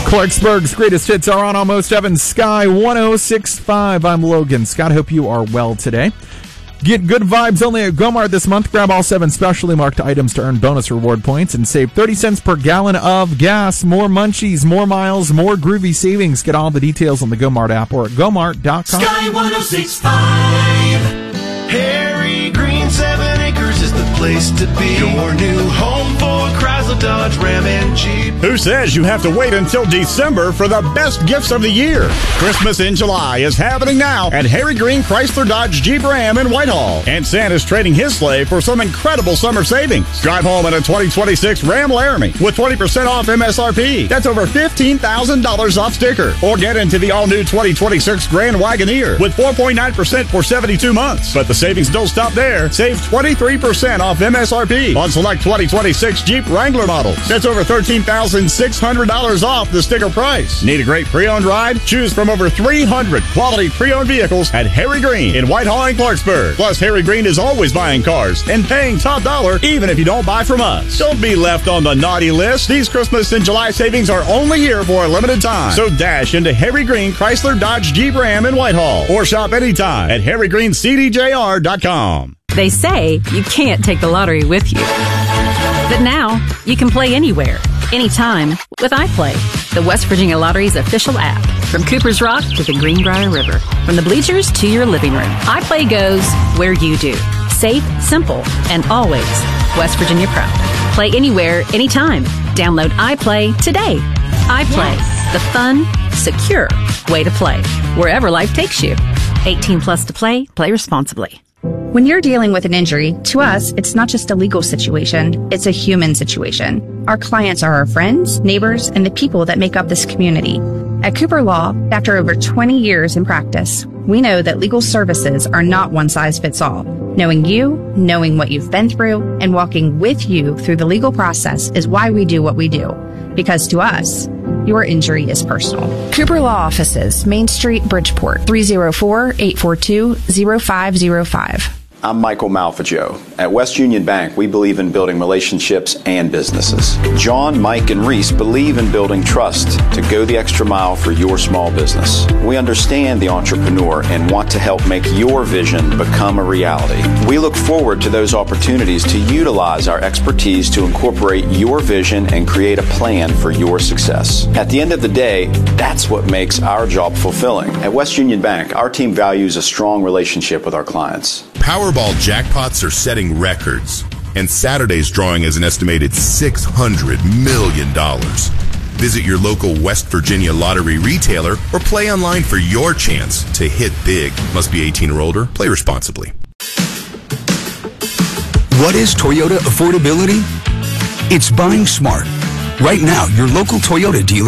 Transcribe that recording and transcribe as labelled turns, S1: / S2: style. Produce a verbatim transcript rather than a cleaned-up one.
S1: Clarksburg's greatest hits are on Almost Evans Sky one oh six point five. I'm Logan Scott. Hope you are well today. Get good vibes only at Gomart this month. Grab all seven specially marked items to earn bonus reward points and save thirty cents per gallon of gas. More munchies, more miles, more groovy savings. Get all the details on the Gomart app or at gomart dot com.
S2: Sky one oh six point five. Harry Green, seven acres is the place to be. Your new home for Chrysler, Dodge, Ram, and Jeep.
S3: Who says you have to wait until December for the best gifts of the year? Christmas in July is happening now at Harry Green Chrysler, Dodge, Jeep, Ram in Whitehall. And Santa's trading his sleigh for some incredible summer savings. Drive home in a twenty twenty-six Ram Laramie with twenty percent off M S R P. That's over fifteen thousand dollars off sticker. Or get into the all-new twenty twenty-six Grand Wagoneer with four point nine percent for seventy-two months. But the savings don't stop there. Save twenty-three percent off M S R P on select twenty twenty-six Jeep Wrangler models. That's over thirteen thousand six hundred dollars off the sticker price. Need a great pre-owned ride? Choose from over three hundred quality pre-owned vehicles at Harry Green in Whitehall and Clarksburg. Plus, Harry Green is always buying cars and paying top dollar even if you don't buy from us. Don't be left on the naughty list. These Christmas and July savings are only here for a limited time. So dash into Harry Green Chrysler, Dodge, Jeep, Ram in Whitehall or shop anytime at harry green c d j r dot com.
S4: They say you can't take the lottery with you. But now, you can play anywhere, anytime with iPlay, the West Virginia Lottery's official app. From Cooper's Rock to the Greenbrier River, from the bleachers to your living room, iPlay goes where you do. Safe, simple, and always West Virginia proud. Play anywhere, anytime. Download iPlay today. iPlay, yes. The fun, secure way to play, wherever life takes you. eighteen plus to play, play responsibly.
S5: When you're dealing with an injury, to us, it's not just a legal situation, it's a human situation. Our clients are our friends, neighbors, and the people that make up this community. At Cooper Law, after over twenty years in practice, we know that legal services are not one size fits all. Knowing you, knowing what you've been through, and walking with you through the legal process is why we do what we do. Because to us, your injury is personal. Cooper Law Offices, Main Street, Bridgeport, three oh four, eight four two, oh five oh five.
S6: I'm Michael Malfaggio. At West Union Bank, we believe in building relationships and businesses. John, Mike, and Reese believe in building trust to go the extra mile for your small business. We understand the entrepreneur and want to help make your vision become a reality. We look forward to those opportunities to utilize our expertise to incorporate your vision and create a plan for your success. At the end of the day, that's what makes our job fulfilling. At West Union Bank, our team values a strong relationship with our clients.
S7: Powerball jackpots are setting records, and Saturday's drawing is an estimated six hundred million dollars. Visit your local West Virginia lottery retailer or play online for your chance to hit big. Must be eighteen or older. Play responsibly.
S8: What is Toyota affordability? It's buying smart. Right now, your local Toyota dealer